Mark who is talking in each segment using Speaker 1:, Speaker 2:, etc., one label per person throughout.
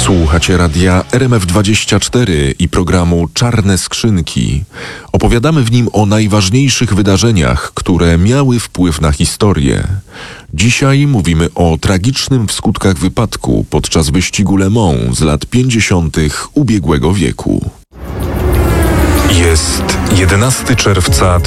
Speaker 1: Słuchacie radia RMF24 i programu Czarne Skrzynki. Opowiadamy w nim o najważniejszych wydarzeniach, które miały wpływ na historię. Dzisiaj mówimy o tragicznym w skutkach wypadku podczas wyścigu Le Mans z lat 50. ubiegłego wieku. Jest 11 czerwca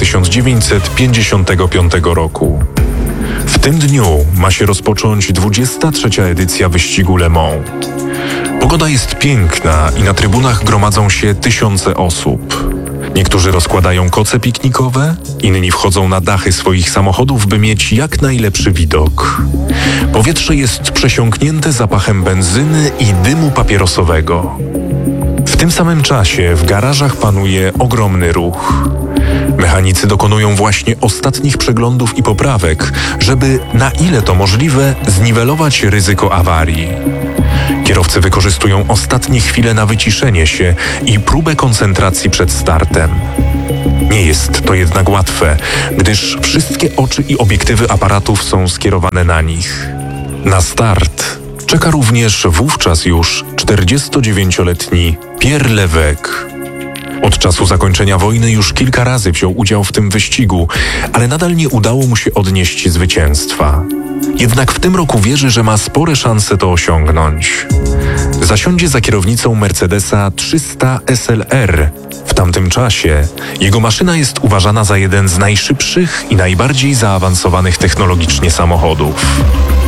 Speaker 1: 1955 roku. W tym dniu ma się rozpocząć 23. edycja wyścigu Le Mans. Pogoda jest piękna i na trybunach gromadzą się tysiące osób. Niektórzy rozkładają koce piknikowe, inni wchodzą na dachy swoich samochodów, by mieć jak najlepszy widok. Powietrze jest przesiąknięte zapachem benzyny i dymu papierosowego. W tym samym czasie w garażach panuje ogromny ruch. Mechanicy dokonują właśnie ostatnich przeglądów i poprawek, żeby na ile to możliwe zniwelować ryzyko awarii. Kierowcy wykorzystują ostatnie chwile na wyciszenie się i próbę koncentracji przed startem. Nie jest to jednak łatwe, gdyż wszystkie oczy i obiektywy aparatów są skierowane na nich. Na start czeka również wówczas już 49-letni Pierre Lévesque. Od czasu zakończenia wojny już kilka razy wziął udział w tym wyścigu, ale nadal nie udało mu się odnieść zwycięstwa. Jednak w tym roku wierzy, że ma spore szanse to osiągnąć. Zasiądzie za kierownicą Mercedesa 300 SLR. W tamtym czasie jego maszyna jest uważana za jeden z najszybszych i najbardziej zaawansowanych technologicznie samochodów.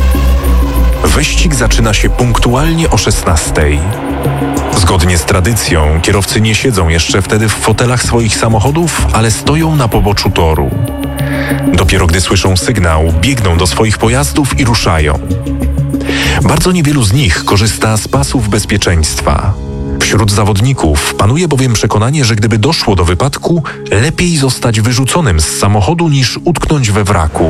Speaker 1: Wyścig zaczyna się punktualnie o 16:00. Zgodnie z tradycją, kierowcy nie siedzą jeszcze wtedy w fotelach swoich samochodów, ale stoją na poboczu toru. Dopiero gdy słyszą sygnał, biegną do swoich pojazdów i ruszają. Bardzo niewielu z nich korzysta z pasów bezpieczeństwa. Wśród zawodników panuje bowiem przekonanie, że gdyby doszło do wypadku, lepiej zostać wyrzuconym z samochodu niż utknąć we wraku.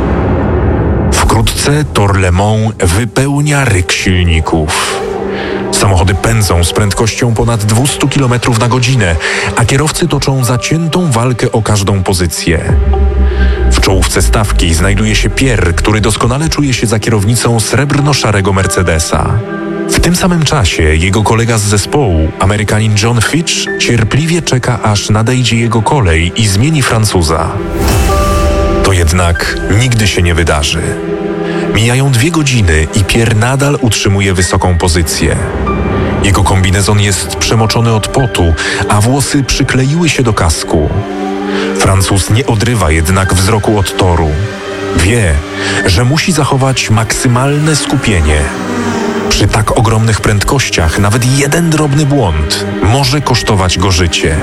Speaker 1: Wkrótce tor Le Mans wypełnia ryk silników. Samochody pędzą z prędkością ponad 200 km na godzinę, a kierowcy toczą zaciętą walkę o każdą pozycję. W czołówce stawki znajduje się Pierre, który doskonale czuje się za kierownicą srebrno-szarego Mercedesa. W tym samym czasie jego kolega z zespołu, Amerykanin John Fitch, cierpliwie czeka, aż nadejdzie jego kolej i zmieni Francuza. To jednak nigdy się nie wydarzy. Mijają 2 godziny i Pierre nadal utrzymuje wysoką pozycję. Jego kombinezon jest przemoczony od potu, a włosy przykleiły się do kasku. Francuz nie odrywa jednak wzroku od toru. Wie, że musi zachować maksymalne skupienie. Przy tak ogromnych prędkościach nawet jeden drobny błąd może kosztować go życie.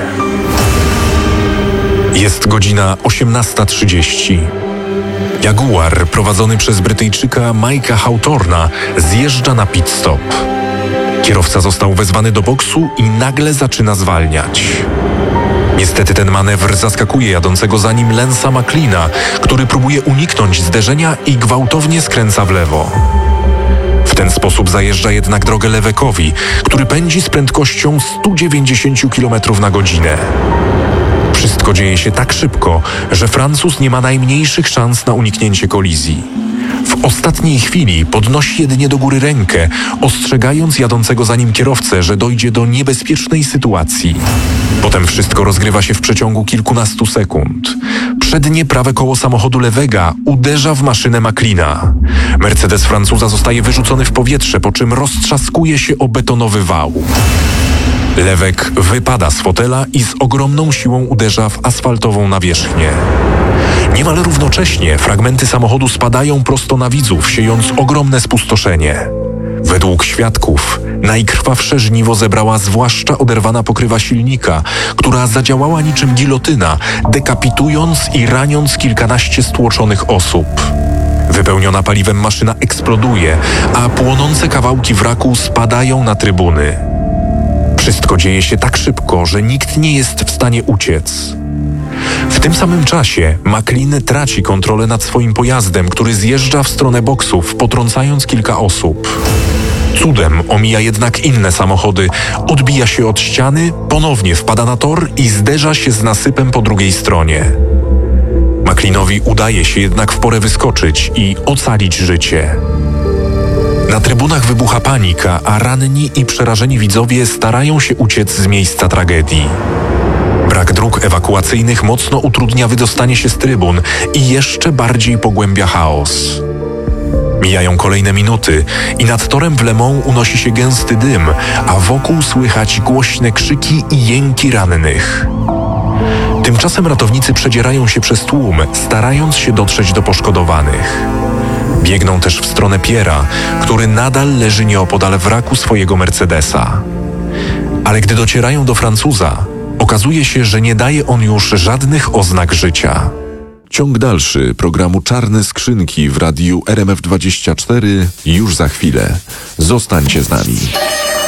Speaker 1: Jest godzina 18:30. Jaguar prowadzony przez Brytyjczyka Mike'a Hawthorna zjeżdża na pit stop. Kierowca został wezwany do boksu i nagle zaczyna zwalniać. Niestety ten manewr zaskakuje jadącego za nim Lance'a McLeana, który próbuje uniknąć zderzenia i gwałtownie skręca w lewo. W ten sposób zajeżdża jednak drogę Lévesque'owi, który pędzi z prędkością 190 km na godzinę. Wszystko dzieje się tak szybko, że Francuz nie ma najmniejszych szans na uniknięcie kolizji. W ostatniej chwili podnosi jedynie do góry rękę, ostrzegając jadącego za nim kierowcę, że dojdzie do niebezpiecznej sytuacji. Potem wszystko rozgrywa się w przeciągu kilkunastu sekund. Przednie prawe koło samochodu Lévesque'a uderza w maszynę McLeana. Mercedes Francuza zostaje wyrzucony w powietrze, po czym roztrzaskuje się o betonowy wał. Lévesque wypada z fotela i z ogromną siłą uderza w asfaltową nawierzchnię. Niemal równocześnie fragmenty samochodu spadają prosto na widzów, siejąc ogromne spustoszenie. Według świadków najkrwawsze żniwo zebrała zwłaszcza oderwana pokrywa silnika, która zadziałała niczym gilotyna, dekapitując i raniąc kilkanaście stłoczonych osób. Wypełniona paliwem maszyna eksploduje, a płonące kawałki wraku spadają na trybuny. Wszystko dzieje się tak szybko, że nikt nie jest w stanie uciec. W tym samym czasie McLean traci kontrolę nad swoim pojazdem, który zjeżdża w stronę boksów, potrącając kilka osób. Cudem omija jednak inne samochody, odbija się od ściany, ponownie wpada na tor i zderza się z nasypem po drugiej stronie. McLeanowi udaje się jednak w porę wyskoczyć i ocalić życie. Na trybunach wybucha panika, a ranni i przerażeni widzowie starają się uciec z miejsca tragedii. Brak dróg ewakuacyjnych mocno utrudnia wydostanie się z trybun i jeszcze bardziej pogłębia chaos. Mijają kolejne minuty i nad torem w Le Mans unosi się gęsty dym, a wokół słychać głośne krzyki i jęki rannych. Tymczasem ratownicy przedzierają się przez tłum, starając się dotrzeć do poszkodowanych. Biegną też w stronę Pierre'a, który nadal leży nieopodal wraku swojego Mercedesa. Ale gdy docierają do Francuza, okazuje się, że nie daje on już żadnych oznak życia.
Speaker 2: Ciąg dalszy programu Czarne Skrzynki w radiu RMF24 już za chwilę. Zostańcie z nami.